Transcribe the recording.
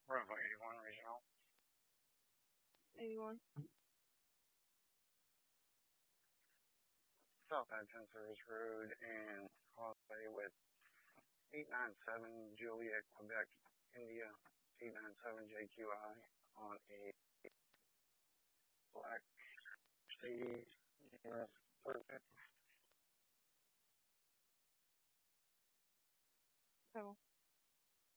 Bravo 81 Regional. 81. South Hudson Service Road and Causeway with 897 Juliet, Quebec, India, 897 JQI on a black Mercedes. Perfect. Pebble.